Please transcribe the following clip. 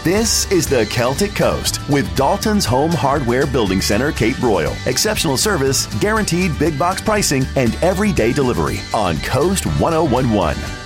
This is the Celtic Coast with Dalton's Home Hardware Building Center, Cape Royal. Exceptional service, guaranteed big box pricing, and everyday delivery on Coast 1011.